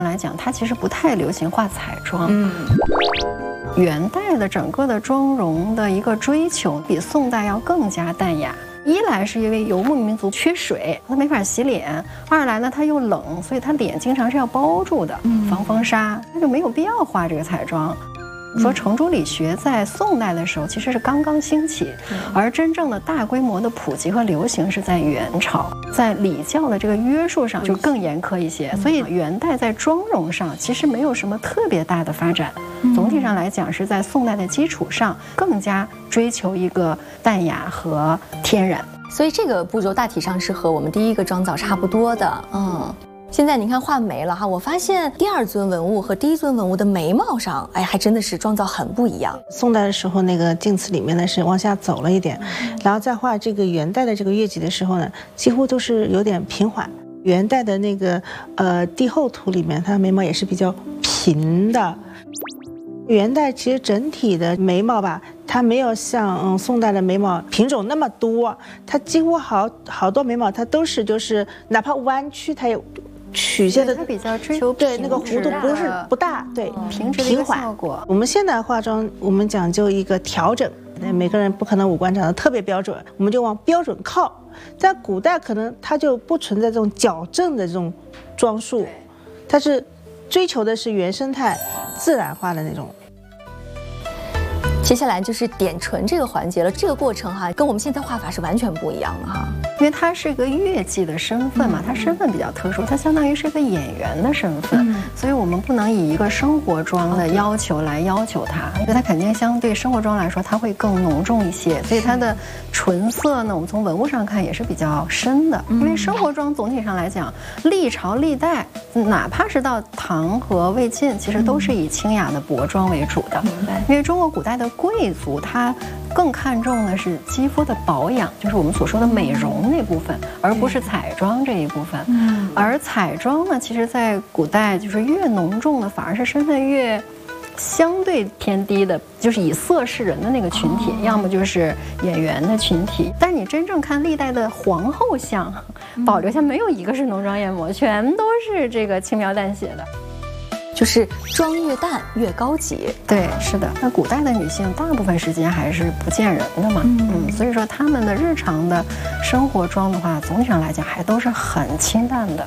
来讲，它其实不太流行画彩妆。元代的整个的妆容的一个追求，比宋代要更加淡雅。一来是因为游牧民族缺水，他没法洗脸；二来呢，他又冷，所以他脸经常是要包住的，防风沙，他就没有必要画这个彩妆。说程朱理学在宋代的时候其实是刚刚兴起，而真正的大规模的普及和流行是在元朝，在礼教的这个约束上就更严苛一些，所以元代在妆容上其实没有什么特别大的发展。总体上来讲是在宋代的基础上更加追求一个淡雅和天然， 所以这个步骤大体上是和我们第一个妆造差不多的。现在您看画眉了哈，我发现第二尊文物和第一尊文物的眉毛上，哎，还真的是妆造很不一样。 宋代的时候，那个镜次里面呢是往下走了一点，然后在画这个元代的这个月季的时候呢，几乎都是有点平缓。元代的那个帝后图里面，它的眉毛也是比较平的。元代其实整体的眉毛吧，它没有像宋代的眉毛品种那么多，它几乎好多眉毛它都是就是哪怕弯曲它也曲线的， 它比较追求对那个弧度不大，对平直的一个效果。 我们现在化妆，我们讲究一个调整，每个人不可能五官长得特别标准，我们就往标准靠。在古代可能它就不存在这种矫正的这种装束，它是追求的是原生态、自然化的那种。 接下来就是点唇这个环节了，这个过程哈，跟我们现在画法是完全不一样的哈。 因为他是一个乐伎的身份嘛，他身份比较特殊，他相当于是一个演员的身份，所以我们不能以一个生活妆的要求来要求他，因为他肯定相对生活妆来说，它会更浓重一些，所以它的唇色呢，我们从文物上看也是比较深的。因为生活妆总体上来讲，历朝历代，哪怕是到唐和魏晋，其实都是以清雅的薄妆为主的。因为中国古代的贵族，他更看重的是肌肤的保养，就是我们所说的美容那部分，而不是彩妆这一部分。而彩妆呢，其实在古代就是越浓重的，反而是身份越相对偏低的，就是以色示人的那个群体，要么就是演员的群体。但是你真正看历代的皇后像，保留下没有一个是浓妆艳抹，全都是这个轻描淡写的。 就是妆越淡越高级， 对，是的。那古代的女性大部分时间还是不见人的嘛，所以说她们的日常的生活妆的话，总体上来讲还都是很清淡的。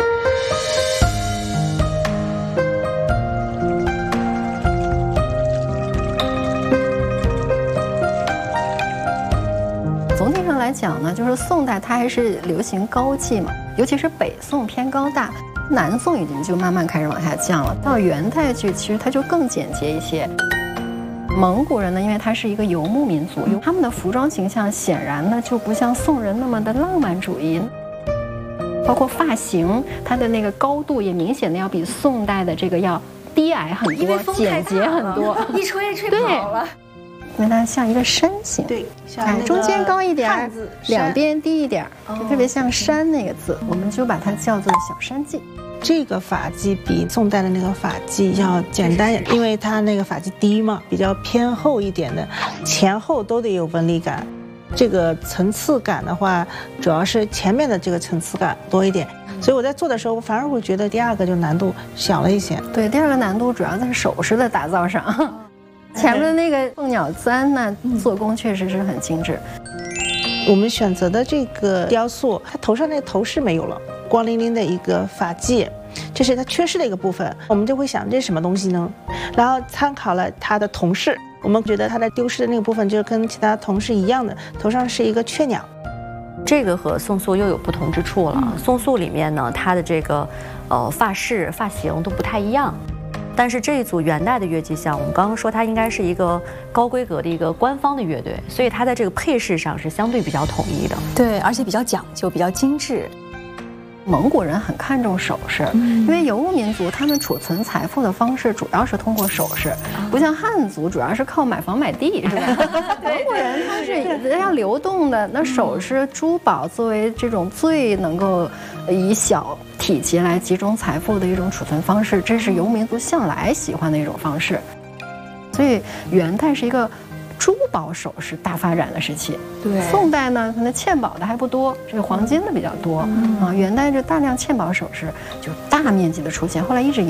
总体上来讲呢，就是宋代它还是流行高髻嘛，尤其是北宋偏高大。南宋已经就慢慢开始往下降了，到元代去，其实它就更简洁一些。蒙古人呢，因为他是一个游牧民族，他们的服装形象显然呢就不像宋人那么的浪漫主义，包括发型，它的那个高度也明显的要比宋代的这个要低矮很多，简洁很多， 一吹吹跑了。 因为它像一个山形， 对，像中间高一点，两边低一点，就特别像山那个字，我们就把它叫做小山髻。 这个发髻比宋代的那个发髻要简单，因为它那个发髻低嘛，比较偏厚一点的，前后都得有纹理感。这个层次感的话，主要是前面的这个层次感多一点。所以我在做的时候，我反而会觉得第二个就难度小了一些。 对，第二个难度主要在首饰的打造上。前面的那个凤鸟簪呢，做工确实是很精致。 我们选择的这个雕塑，它头上那个头饰没有了，光灵灵的一个发髻，这是它缺失的一个部分。我们就会想这是什么东西呢？然后参考了它的铜饰，我们觉得它的丢失的那个部分就跟其他铜饰一样的，头上是一个雀鸟。 这个和宋塑又有不同之处了。宋塑里面呢，它的这个发饰、发型都不太一样。但是这一组元代的乐伎像，我们刚刚说它应该是一个高规格的一个官方的乐队，所以它在这个配饰上是相对比较统一的。 对，而且比较讲究，比较精致。 蒙古人很看重首饰，因为游牧民族他们储存财富的方式主要是通过首饰，不像汉族主要是靠买房买地，是吧？蒙古人他是要流动的，那首饰、珠宝作为这种最能够以小体积来集中财富的一种储存方式，这是游牧民族向来喜欢的一种方式。所以元代是一个珠宝首饰大发展的时期。 对， 宋代呢，可能嵌宝的还不多，这个黄金的比较多啊。元代就大量嵌宝首饰就大面积的出现，后来一直